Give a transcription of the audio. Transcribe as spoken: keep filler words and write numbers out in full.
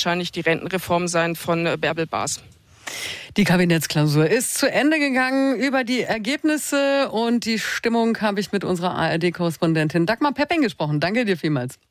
wahrscheinlich die Rentenreform sein von Bärbel Baas. Die Kabinettsklausur ist zu Ende gegangen. Über die Ergebnisse und die Stimmung habe ich mit unserer A R D-Korrespondentin Dagmar Pepping gesprochen. Danke dir vielmals.